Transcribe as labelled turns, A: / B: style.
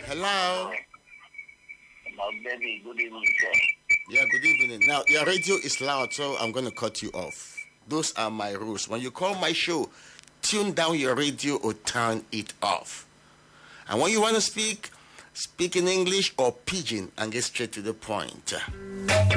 A: Hello.
B: Baby, good evening, sir.
A: Yeah, good evening. Now, your radio is loud, so I'm going to cut you off. Those are my rules. When you call my show, tune down your radio or turn it off. And when you want to speak in English or Pidgin and get straight to the point.